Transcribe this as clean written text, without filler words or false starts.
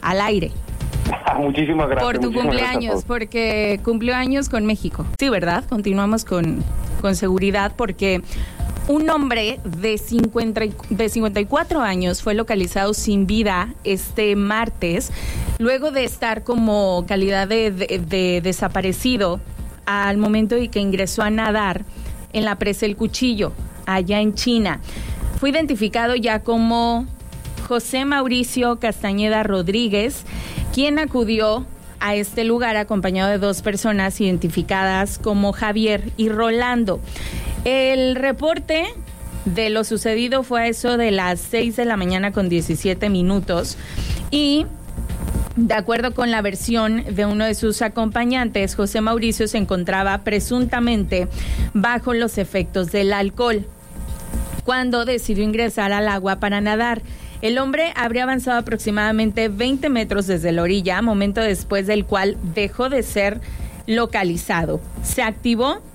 al aire. Muchísimas gracias. Por tu cumpleaños, porque cumplió años con México. Sí, ¿verdad? Continuamos con seguridad, porque un hombre de 54 años fue localizado sin vida este martes, luego de estar como calidad de desaparecido al momento de que ingresó a nadar en la presa El Cuchillo, allá en China. Fue identificado ya como José Mauricio Castañeda Rodríguez, quien acudió a este lugar acompañado de 2 personas identificadas como Javier y Rolando. El reporte de lo sucedido fue a eso de las 6 de la mañana con 17 minutos y, de acuerdo con la versión de uno de sus acompañantes, José Mauricio se encontraba presuntamente bajo los efectos del alcohol cuando decidió ingresar al agua para nadar. El hombre habría avanzado aproximadamente 20 metros desde la orilla, momento después del cual dejó de ser localizado. Se activó